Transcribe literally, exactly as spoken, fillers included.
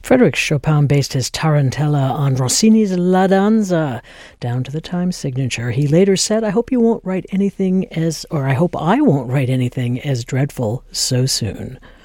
Frédéric Chopin based his Tarantella on Rossini's La Danza, down to the time signature. He later said, I hope you won't write anything as, or I hope I won't write anything as dreadful so soon.